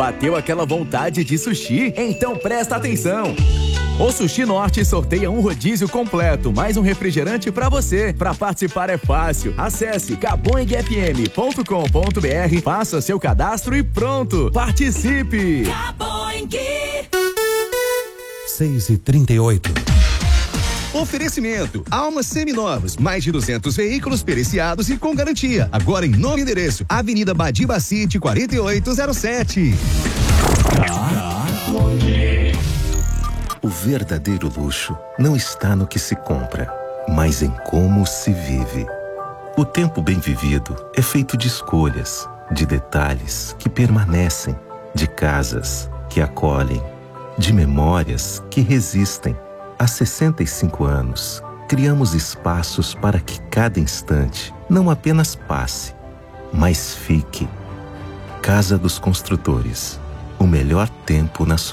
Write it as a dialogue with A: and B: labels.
A: Bateu aquela vontade de sushi? Então presta atenção! O Sushi Norte sorteia um rodízio completo, mais um refrigerante pra você. Pra participar é fácil. Acesse caboingfm.com.br, faça seu cadastro e pronto! Participe!
B: Caboing
C: 6h38.
D: Oferecimento: Almas Seminovos, mais de 200 veículos periciados e com garantia. Agora em novo endereço, Avenida Badiba City 4807.
E: O verdadeiro luxo não está no que se compra, mas em como se vive. O tempo bem vivido é feito de escolhas, de detalhes que permanecem, de casas que acolhem, de memórias que resistem. Há 65 anos, criamos espaços para que cada instante não apenas passe, mas fique. Casa dos Construtores. O melhor tempo na sua